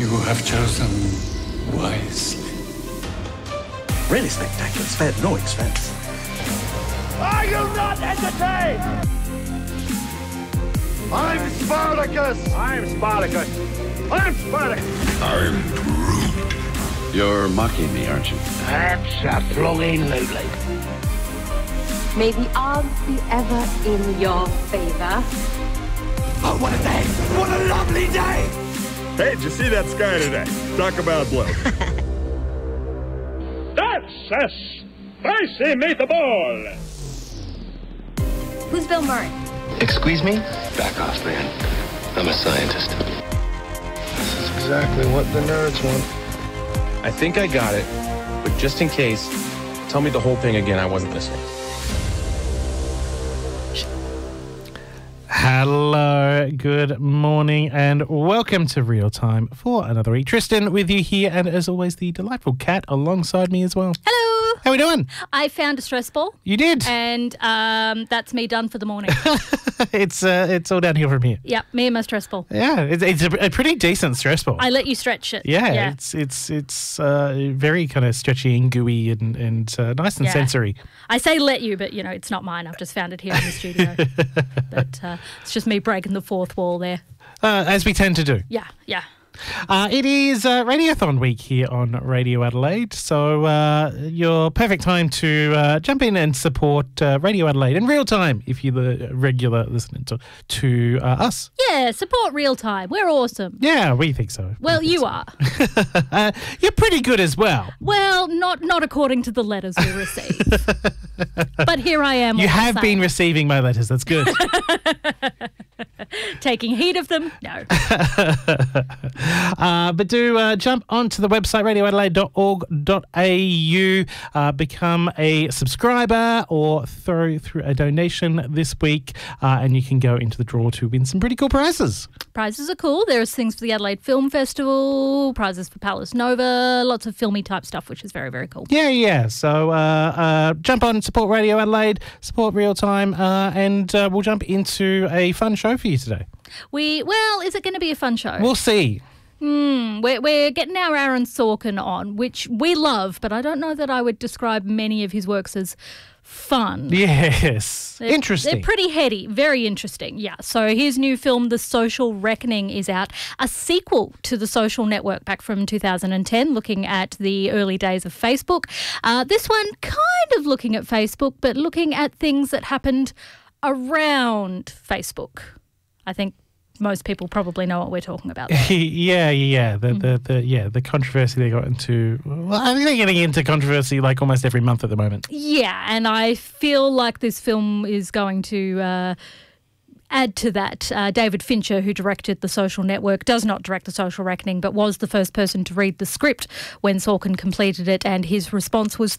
You have chosen wisely. Really spectacular, spared no expense. Are you not entertained? I'm Spartacus! I'm Spartacus! I'm Spartacus! I'm Groot. You're mocking me, aren't you? Absolutely. May the odds be ever in your favor. Oh, what a day! What a lovely day! Hey, did you see that sky today? Talk about blue. That's a spicy meatball! Who's Bill Murray? Excuse me? Back off, man. I'm a scientist. This is exactly what the nerds want. I think I got it, but just in case, tell me the whole thing again. I wasn't listening. Hello, good morning, and welcome to Real Time for another week. Tristan with you here, and as always, the delightful Kat alongside me as well. Hello. How are we doing? I found a stress ball. You did? And that's me done for the morning. It's all downhill from here. Yep, me and my stress ball. Yeah, it's a pretty decent stress ball. I let you stretch it. Yeah. It's very kind of stretchy and gooey and nice and sensory. I say let you, but, it's not mine. I've just found it here in the studio. But it's just me breaking the fourth wall there. As we tend to do. Yeah. It is Radiothon week here on Radio Adelaide, so your perfect time to jump in and support Radio Adelaide in real time if you're the regular listener to us. Yeah, support Real Time. We're awesome. Yeah, we think so. Well, you are. You're pretty good as well. Well, not according to the letters we receive. But here I am. You have been receiving my letters. That's good. Taking heed of them? No. But do jump onto the website, radioadelaide.org.au, become a subscriber or throw through a donation this week, and you can go into the draw to win some pretty cool prizes. Prizes are cool. There's things for the Adelaide Film Festival, prizes for Palace Nova, lots of filmy type stuff, which is very, very cool. Yeah. So jump on, support Radio Adelaide, support Real Time, and we'll jump into a fun show for you today. Is it going to be a fun show? We'll see. We're getting our Aaron Sorkin on, which we love, but I don't know that I would describe many of his works as fun. Yes. Interesting. They're pretty heady, very interesting. Yeah. So his new film, The Social Reckoning, is out, a sequel to The Social Network back from 2010, looking at the early days of Facebook. This one kind of looking at Facebook, but looking at things that happened around Facebook. I think most people probably know what we're talking about there. The controversy they got into. Well, I think they're getting into controversy like almost every month at the moment. Yeah, and I feel like this film is going to add to that. David Fincher, who directed The Social Network, does not direct The Social Reckoning, but was the first person to read the script when Sorkin completed it, and his response was